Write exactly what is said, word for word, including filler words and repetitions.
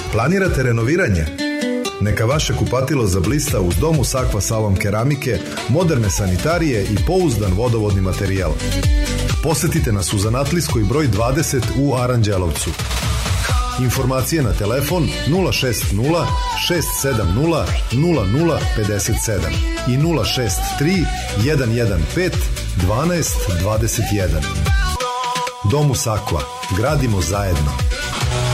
Planirate renoviranje? Neka vaše kupatilo zablista uz Domus Aqua salon keramike, moderne sanitarije i pouzdan vodovodni materijal. Posetite nas u Zanatlijskoj broj dvadeset u Aranđelovcu. Informacije na telefon nula šest nula šest sedam nula nula nula pet sedam i nula šest tri jedan jedan pet dvanaest dvadeset jedan. Domus Aqua. Gradimo zajedno.